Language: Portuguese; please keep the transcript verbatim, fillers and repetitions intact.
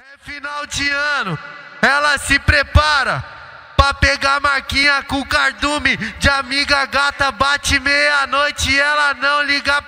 É final de ano, ela se prepara pra pegar marquinha com cardume de amiga gata. Bate meia-noite e ela não liga